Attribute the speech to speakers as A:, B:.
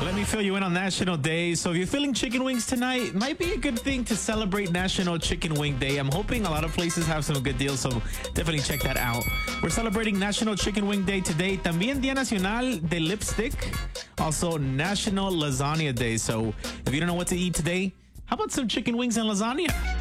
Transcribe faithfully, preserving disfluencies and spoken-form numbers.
A: Let me fill you in on National Day. So if you're feeling chicken wings tonight, might be a good thing to celebrate National Chicken Wing Day. I'm hoping a lot of places have some good deals, so definitely check that out. We're celebrating National Chicken Wing Day today. También Día Nacional de Lipstick. Also National Lasagna Day. So if you don't know what to eat today, how about some chicken wings and lasagna?